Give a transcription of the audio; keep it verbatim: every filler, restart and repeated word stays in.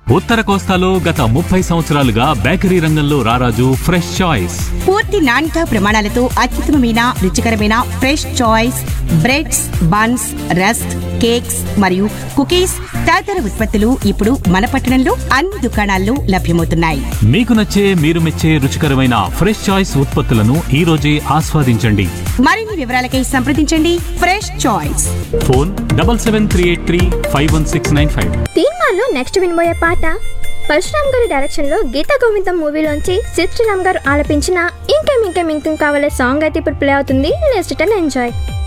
ఉత్తర కోస్తాలో గత ముప్పై సంవత్సరాలుగా బేకరీ రంగంలో రారాజు ఫ్రెష్ చాయిస్. పూర్తి నాణ్యతా ప్రమాణాలతో అత్యుత్తమమైన రుచికరమైన fresh choice breads, buns, rusk, cakes మరియు కుకీస్ తదితర ఉత్పత్తులు ఇప్పుడు మన పట్టణంలో అన్ని దుకాణాల్లో లభ్యమవుతున్నాయి. మీకు నచ్చే మీరు మెచ్చే రుచికరమైన ఫ్రెష్ చాయిస్ ఉత్పత్తులను ఈ రోజే ఆస్వాదించండి. మరిన్ని వివరాలకై సంప్రదించండి fresh choice. Phone double seven three eight three five one six nine five. తీన్మార్లో next వినబోయే పాట పరశురామ్ గారి డైరెక్షన్ లో గీతా గోవిందం మూవీలోంచి సిద్ శ్రీరామ్ గారు ఆలపించిన ఇంకేం ఇంకేం ఇంకేం కావాలే సాంగ్ అయితే ఇప్పుడు ప్లే అవుతుంది. Let's enjoy.